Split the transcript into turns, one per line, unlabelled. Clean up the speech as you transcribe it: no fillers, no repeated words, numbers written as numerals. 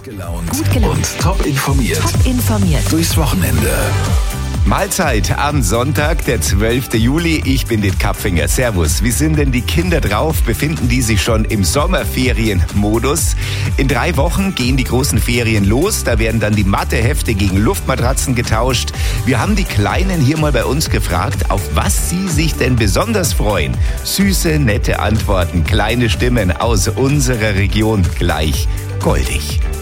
Gelaunt und top informiert. Durchs Wochenende.
Mahlzeit am Sonntag, der 12. Juli. Ich bin den Kapfinger. Servus. Wie sind denn die Kinder drauf? Befinden die sich schon im Sommerferienmodus? In 3 Wochen gehen die großen Ferien los. Da werden dann die Mathehefte gegen Luftmatratzen getauscht. Wir haben die Kleinen hier mal bei uns gefragt, auf was sie sich denn besonders freuen. Süße, nette Antworten, kleine Stimmen aus unserer Region. Gleich goldig.